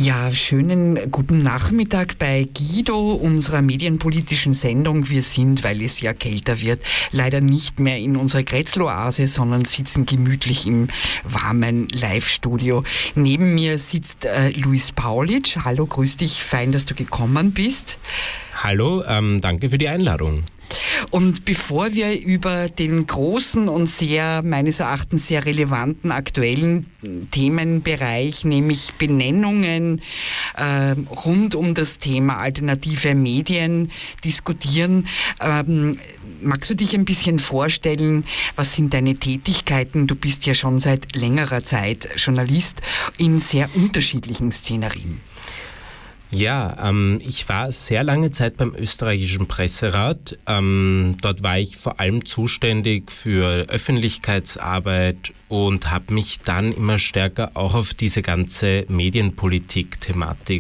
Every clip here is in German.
Ja, schönen guten Nachmittag bei Guido, unserer medienpolitischen Sendung. Wir sind, weil es ja kälter wird, leider nicht mehr in unserer Grätzl-Oase, sondern sitzen gemütlich im warmen Live-Studio. Neben mir sitzt Luis Paulitsch. Hallo, grüß dich, fein, dass du gekommen bist. Hallo, danke für die Einladung. Und bevor wir über den großen und meines Erachtens sehr relevanten aktuellen Themenbereich, nämlich Benennungen rund um das Thema alternative Medien diskutieren, magst du dich ein bisschen vorstellen, was sind deine Tätigkeiten? Du bist ja schon seit längerer Zeit Journalist in sehr unterschiedlichen Szenerien. Ja, ich war sehr lange Zeit beim österreichischen Presserat. Dort war ich vor allem zuständig für Öffentlichkeitsarbeit und habe mich dann immer stärker auch auf diese ganze Medienpolitik-Thematik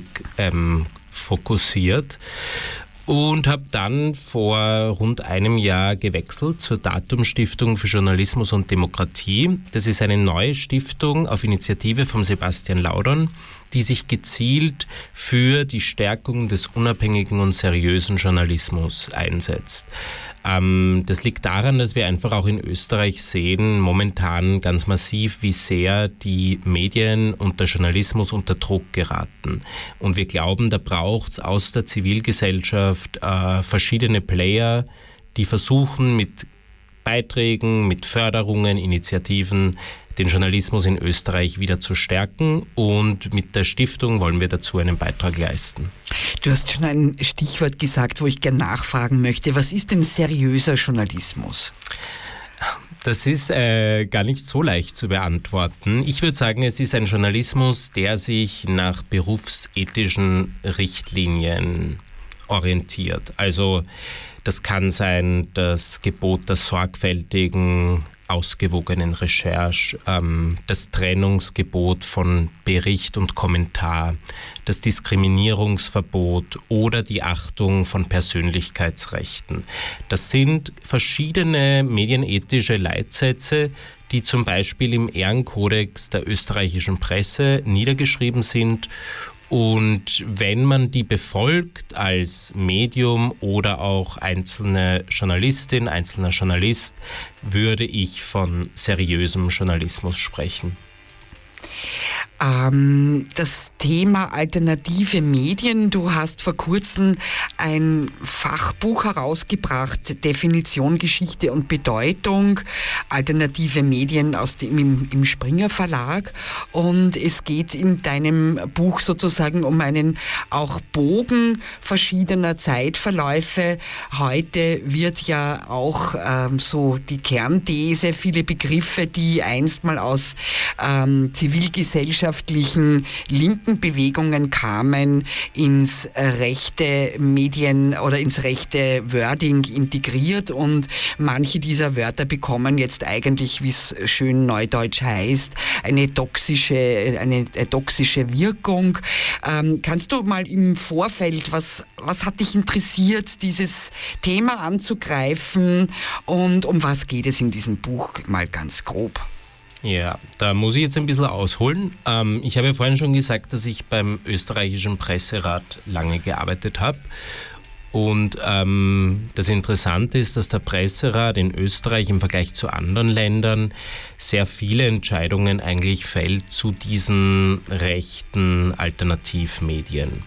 fokussiert. Und habe dann vor rund einem Jahr gewechselt zur Datum-Stiftung für Journalismus und Demokratie. Das ist eine neue Stiftung auf Initiative von Sebastian Laudern, die sich gezielt für die Stärkung des unabhängigen und seriösen Journalismus einsetzt. Das liegt daran, dass wir einfach auch in Österreich sehen, momentan ganz massiv, wie sehr die Medien und der Journalismus unter Druck geraten. Und wir glauben, da braucht es aus der Zivilgesellschaft verschiedene Player, die versuchen mit Beiträgen, mit Förderungen, Initiativen, den Journalismus in Österreich wieder zu stärken, und mit der Stiftung wollen wir dazu einen Beitrag leisten. Du hast schon ein Stichwort gesagt, wo ich gerne nachfragen möchte. Was ist denn seriöser Journalismus? Das ist gar nicht so leicht zu beantworten. Ich würde sagen, es ist ein Journalismus, der sich nach berufsethischen Richtlinien orientiert. Also das kann sein das Gebot der sorgfältigen, ausgewogenen Recherche, das Trennungsgebot von Bericht und Kommentar, das Diskriminierungsverbot oder die Achtung von Persönlichkeitsrechten. Das sind verschiedene medienethische Leitsätze, die zum Beispiel im Ehrenkodex der österreichischen Presse niedergeschrieben sind. Und wenn man die befolgt als Medium oder auch einzelne Journalistin, einzelner Journalist, würde ich von seriösem Journalismus sprechen. Das Thema alternative Medien, du hast vor kurzem ein Fachbuch herausgebracht, Definition, Geschichte und Bedeutung, alternative Medien im Springer Verlag, und es geht in deinem Buch sozusagen um einen auch Bogen verschiedener Zeitverläufe. Heute wird ja auch so die Kernthese, viele Begriffe, die einst mal aus zivilgesellschaftlichen linken Bewegungen kamen, ins rechte Medien oder ins rechte Wording integriert, und manche dieser Wörter bekommen jetzt eigentlich, wie es schön neudeutsch heißt, eine toxische Wirkung. Kannst du mal im Vorfeld, was hat dich interessiert, dieses Thema anzugreifen, und um was geht es in diesem Buch mal ganz grob? Ja, da muss ich jetzt ein bisschen ausholen. Ich habe ja vorhin schon gesagt, dass ich beim österreichischen Presserat lange gearbeitet habe. Und das Interessante ist, dass der Presserat in Österreich im Vergleich zu anderen Ländern sehr viele Entscheidungen eigentlich fällt zu diesen rechten Alternativmedien.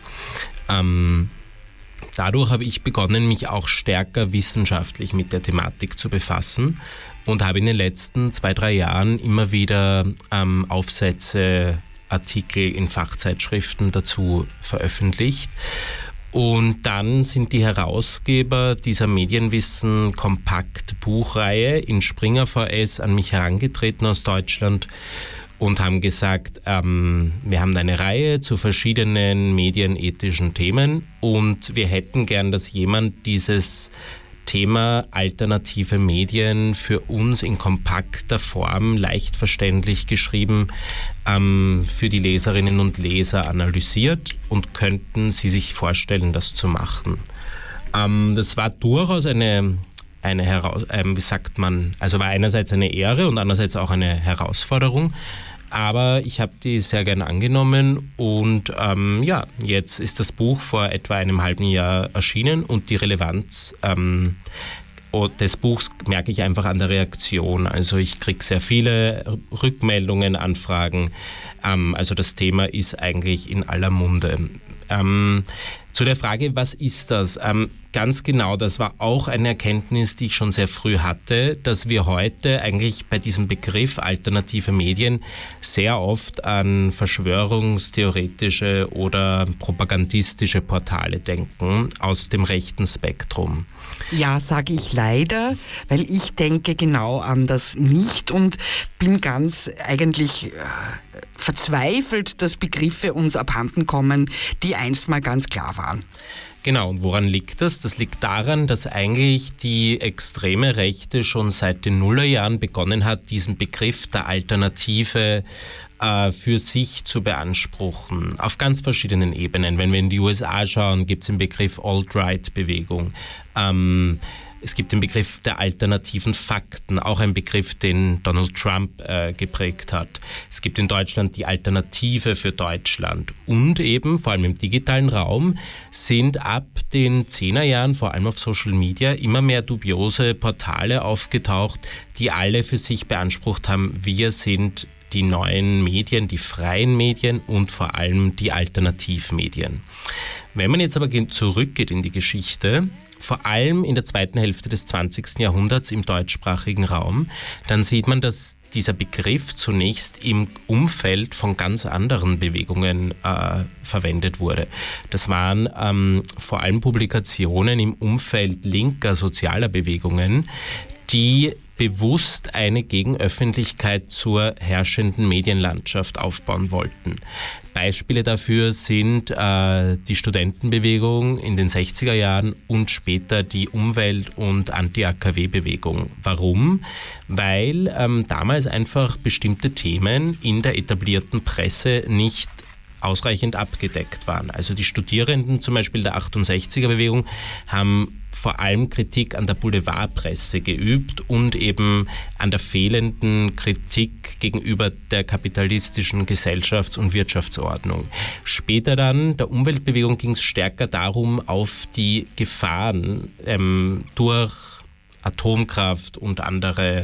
Dadurch habe ich begonnen, mich auch stärker wissenschaftlich mit der Thematik zu befassen und habe in den letzten 2-3 Jahren immer wieder Aufsätze, Artikel in Fachzeitschriften dazu veröffentlicht. Und dann sind die Herausgeber dieser Medienwissen-Kompakt-Buchreihe in Springer VS an mich herangetreten aus Deutschland und haben gesagt, wir haben eine Reihe zu verschiedenen medienethischen Themen und wir hätten gern, dass jemand dieses Thema alternative Medien für uns in kompakter Form, leicht verständlich geschrieben, für die Leserinnen und Leser analysiert, und könnten Sie sich vorstellen, das zu machen. Das war durchaus wie sagt man, also war einerseits eine Ehre und andererseits auch eine Herausforderung. Aber ich habe die sehr gern angenommen und jetzt ist das Buch vor etwa einem halben Jahr erschienen und die Relevanz des Buchs merke ich einfach an der Reaktion. Also ich kriege sehr viele Rückmeldungen, Anfragen. Also das Thema ist eigentlich in aller Munde. Zu der Frage, was ist das? Ganz genau, das war auch eine Erkenntnis, die ich schon sehr früh hatte, dass wir heute eigentlich bei diesem Begriff alternative Medien sehr oft an verschwörungstheoretische oder propagandistische Portale denken aus dem rechten Spektrum. Ja, sage ich leider, weil ich denke genau anders nicht und bin ganz eigentlich verzweifelt, dass Begriffe uns abhanden kommen, die einst mal ganz klar waren. Genau, und woran liegt das? Das liegt daran, dass eigentlich die extreme Rechte schon seit den Nullerjahren begonnen hat, diesen Begriff der Alternative für sich zu beanspruchen, auf ganz verschiedenen Ebenen. Wenn wir in die USA schauen, gibt es den Begriff Alt-Right-Bewegung. Es gibt den Begriff der alternativen Fakten, auch ein Begriff, den Donald Trump geprägt hat. Es gibt in Deutschland die Alternative für Deutschland. Und eben, vor allem im digitalen Raum, sind ab den 10er Jahren, vor allem auf Social Media, immer mehr dubiose Portale aufgetaucht, die alle für sich beansprucht haben, wir sind die neuen Medien, die freien Medien und vor allem die Alternativmedien. Wenn man jetzt aber zurückgeht in die Geschichte, vor allem in der zweiten Hälfte des 20. Jahrhunderts im deutschsprachigen Raum, dann sieht man, dass dieser Begriff zunächst im Umfeld von ganz anderen Bewegungen verwendet wurde. Das waren vor allem Publikationen im Umfeld linker sozialer Bewegungen, die bewusst eine Gegenöffentlichkeit zur herrschenden Medienlandschaft aufbauen wollten. Beispiele dafür sind die Studentenbewegung in den 60er Jahren und später die Umwelt- und Anti-AKW-Bewegung. Warum? Weil damals einfach bestimmte Themen in der etablierten Presse nicht ausreichend abgedeckt waren. Also die Studierenden zum Beispiel der 68er-Bewegung haben vor allem Kritik an der Boulevardpresse geübt und eben an der fehlenden Kritik gegenüber der kapitalistischen Gesellschafts- und Wirtschaftsordnung. Später dann, der Umweltbewegung, ging es stärker darum, auf die Gefahren durch Atomkraft und andere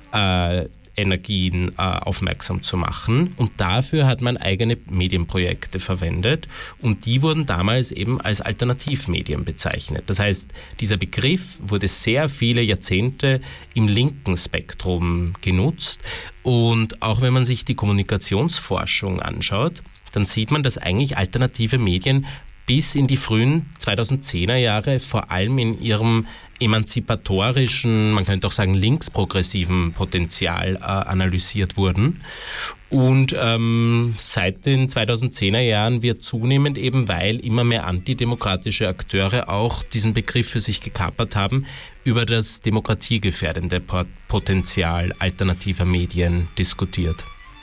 Energien aufmerksam zu machen. Und dafür hat man eigene Medienprojekte verwendet und die wurden damals eben als Alternativmedien bezeichnet. Das heißt, dieser Begriff wurde sehr viele Jahrzehnte im linken Spektrum genutzt und auch wenn man sich die Kommunikationsforschung anschaut, dann sieht man, dass eigentlich alternative Medien bis in die frühen 2010er Jahre vor allem in ihrem emanzipatorischen, man könnte auch sagen linksprogressiven Potenzial analysiert wurden. Und seit den 2010er Jahren wird zunehmend eben, weil immer mehr antidemokratische Akteure auch diesen Begriff für sich gekapert haben, über das demokratiegefährdende Potenzial alternativer Medien diskutiert.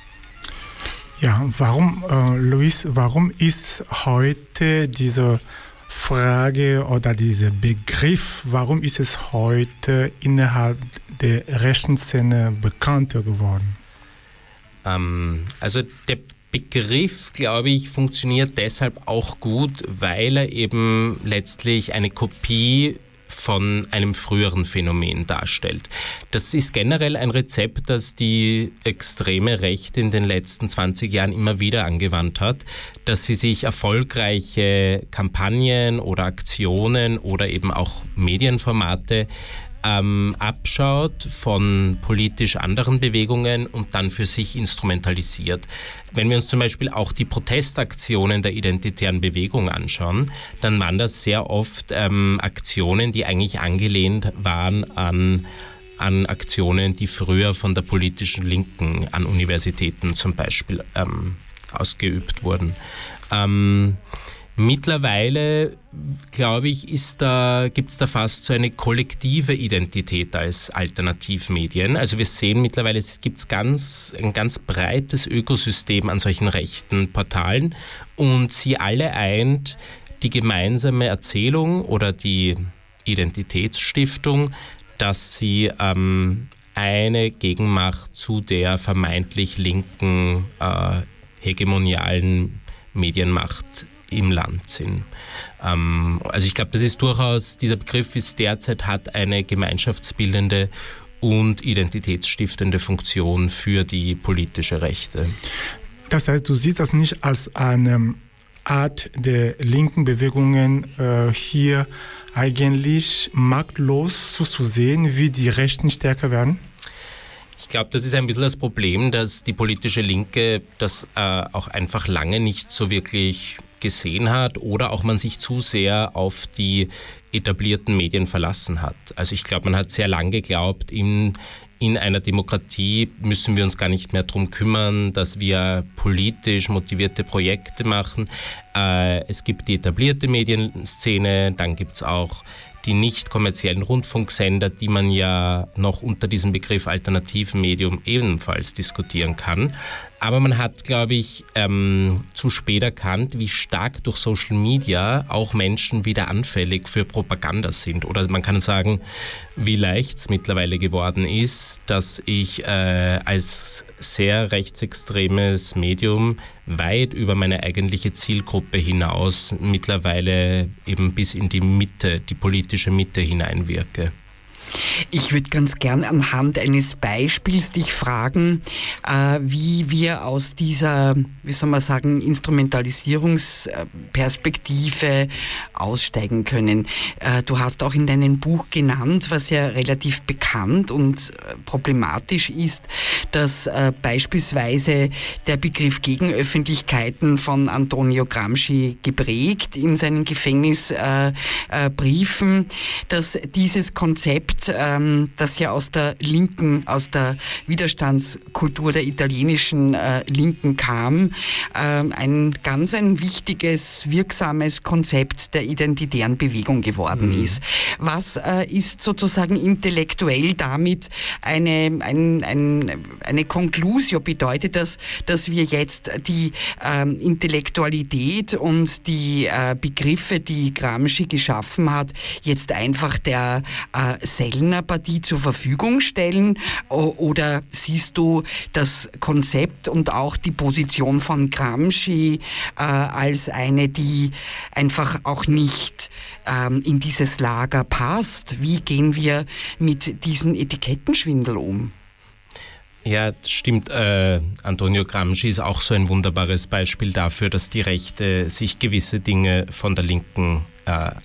Ja, Luis, warum ist heute diese Frage oder dieser Begriff, warum ist es heute innerhalb der rechten Szene bekannter geworden? Also der Begriff, glaube ich, funktioniert deshalb auch gut, weil er eben letztlich eine Kopie von einem früheren Phänomen darstellt. Das ist generell ein Rezept, das die extreme Rechte in den letzten 20 Jahren immer wieder angewandt hat, dass sie sich erfolgreiche Kampagnen oder Aktionen oder eben auch Medienformate abschaut von politisch anderen Bewegungen und dann für sich instrumentalisiert. Wenn wir uns zum Beispiel auch die Protestaktionen der identitären Bewegung anschauen, dann waren das sehr oft Aktionen, die eigentlich angelehnt waren an Aktionen, die früher von der politischen Linken an Universitäten zum Beispiel ausgeübt wurden. Mittlerweile, glaube ich, gibt es da fast so eine kollektive Identität als Alternativmedien. Also wir sehen mittlerweile, es gibt ein ganz breites Ökosystem an solchen rechten Portalen und sie alle eint die gemeinsame Erzählung oder die Identitätsstiftung, dass sie eine Gegenmacht zu der vermeintlich linken, hegemonialen Medienmacht im Land sind. Also ich glaube, das ist durchaus, dieser Begriff ist derzeit, hat eine gemeinschaftsbildende und identitätsstiftende Funktion für die politische Rechte. Das heißt, du siehst das nicht als eine Art der linken Bewegungen hier eigentlich machtlos zuzusehen, wie die Rechten stärker werden? Ich glaube, das ist ein bisschen das Problem, dass die politische Linke das auch einfach lange nicht so wirklich gesehen hat oder auch man sich zu sehr auf die etablierten Medien verlassen hat. Also ich glaube, man hat sehr lange geglaubt, in einer Demokratie müssen wir uns gar nicht mehr darum kümmern, dass wir politisch motivierte Projekte machen. Es gibt die etablierte Medienszene, dann gibt es auch die nicht kommerziellen Rundfunksender, die man ja noch unter diesem Begriff alternativen Medium ebenfalls diskutieren kann. Aber man hat, glaube ich, zu spät erkannt, wie stark durch Social Media auch Menschen wieder anfällig für Propaganda sind. Oder man kann sagen, wie leicht es mittlerweile geworden ist, dass ich als sehr rechtsextremes Medium weit über meine eigentliche Zielgruppe hinaus mittlerweile eben bis in die Mitte, die politische Mitte hineinwirke. Ich würde ganz gern anhand eines Beispiels dich fragen, wie wir aus dieser, wie soll man sagen, Instrumentalisierungsperspektive aussteigen können. Du hast auch in deinem Buch genannt, was ja relativ bekannt und problematisch ist, dass beispielsweise der Begriff Gegenöffentlichkeiten von Antonio Gramsci geprägt in seinen Gefängnisbriefen, dass dieses Konzept, das ja aus der Widerstandskultur der italienischen Linken kam, ein wichtiges, wirksames Konzept der identitären Bewegung geworden ist. Was ist sozusagen intellektuell damit eine Conclusio? Bedeutet das, dass wir jetzt die Intellektualität und die Begriffe, die Gramsci geschaffen hat, jetzt einfach der Sellner Partie zur Verfügung stellen, oder siehst du das Konzept und auch die Position von Gramsci als eine, die einfach auch nicht in dieses Lager passt? Wie gehen wir mit diesem Etikettenschwindel um? Ja, das stimmt. Antonio Gramsci ist auch so ein wunderbares Beispiel dafür, dass die Rechte sich gewisse Dinge von der Linken